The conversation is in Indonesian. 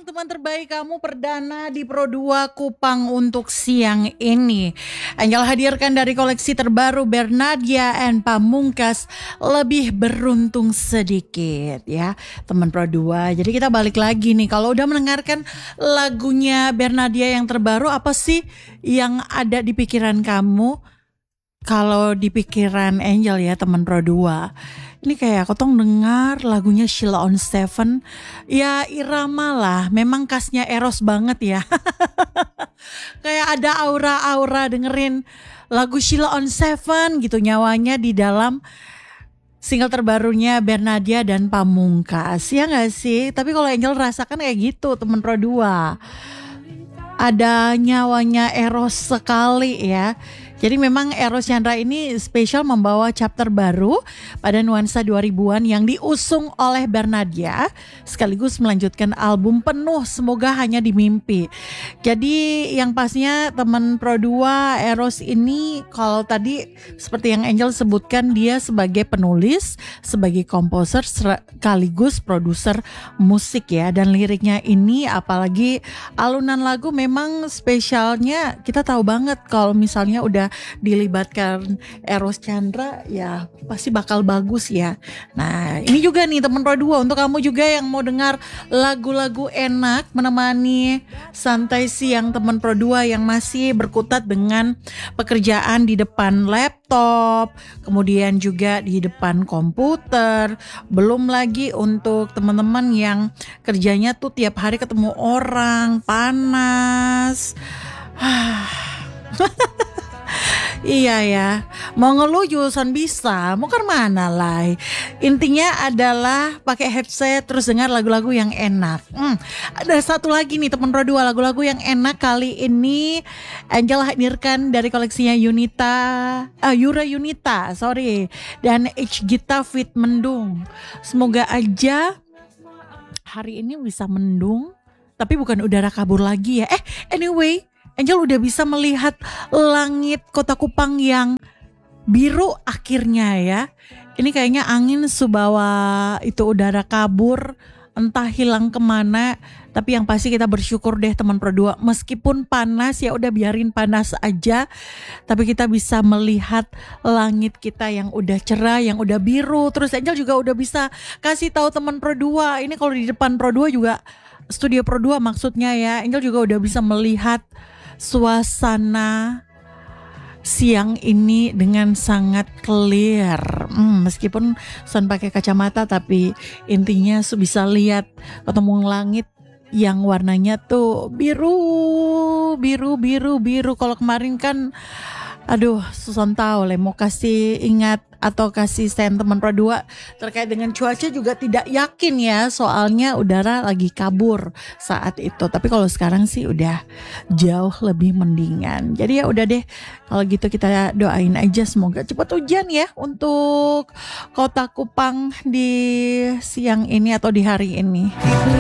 teman terbaik kamu perdana di Pro 2 Kupang untuk siang ini. Angel hadirkan dari koleksi terbaru Bernadya and Pamungkas, Lebih Beruntung Sedikit ya teman Pro 2. Jadi kita balik lagi nih, kalau udah mendengarkan lagunya Bernadya yang terbaru, apa sih yang ada di pikiran kamu? Kalau di pikiran Angel ya teman Pro 2, ini kayak aku tuh dengar lagunya Sheila on 7. Ya irama lah, memang khasnya Eros banget ya. Kayak ada aura-aura dengerin lagu Sheila on 7 gitu, nyawanya di dalam single terbarunya Bernadya dan Pamungkas. Ya gak sih? Tapi kalau Angel rasakan kayak gitu teman Pro 2. Ada nyawanya Eros sekali ya. Jadi memang Eros Chandra ini spesial membawa chapter baru pada nuansa 2000-an yang diusung oleh Bernadya, sekaligus melanjutkan album penuh Semoga Hanya di Mimpi. Jadi yang pastinya teman Pro 2, Eros ini kalau tadi seperti yang Angel sebutkan, dia sebagai penulis, sebagai komposer sekaligus produser musik ya. Dan liriknya ini apalagi alunan lagu memang spesialnya, kita tahu banget kalau misalnya udah dilibatkan Eros Chandra ya pasti bakal bagus ya. Nah ini juga nih teman Pro 2, untuk kamu juga yang mau dengar lagu-lagu enak menemani santai siang teman Pro 2 yang masih berkutat dengan pekerjaan di depan laptop, kemudian juga di depan komputer, belum lagi untuk teman-teman yang kerjanya tuh tiap hari ketemu orang, panas. Iya ya, mau ngeluh jurusan bisa, mau ke mana lah. Intinya adalah pakai headset terus dengar lagu-lagu yang enak. Ada satu lagi nih teman Pro 2, lagu-lagu yang enak kali ini Angel hadirkan dari koleksinya Yura Yunita, dan H Gita Fit Mendung. Semoga aja hari ini bisa mendung, tapi bukan udara kabur lagi ya. Anyway, Angel udah bisa melihat langit Kota Kupang yang biru akhirnya ya. Ini kayaknya angin subawa itu udara kabur, entah hilang kemana. Tapi yang pasti kita bersyukur deh teman Pro 2, meskipun panas ya udah biarin panas aja, tapi kita bisa melihat langit kita yang udah cerah, yang udah biru. Terus Angel juga udah bisa kasih tahu teman Pro 2, ini kalau di depan Pro 2 juga, studio Pro 2 maksudnya ya, Angel juga udah bisa melihat suasana siang ini dengan sangat clear. Meskipun Son pakai kacamata, tapi intinya bisa lihat ketemu langit yang warnanya tuh biru. Kalau kemarin kan Susan tahu lah, mau kasih ingat atau kasih stand teman Pro 2 terkait dengan cuaca juga tidak yakin ya, soalnya udara lagi kabur saat itu. Tapi kalau sekarang sih udah jauh lebih mendingan. Jadi ya udah deh, kalau gitu kita doain aja semoga cepat hujan ya untuk Kota Kupang di siang ini atau di hari ini.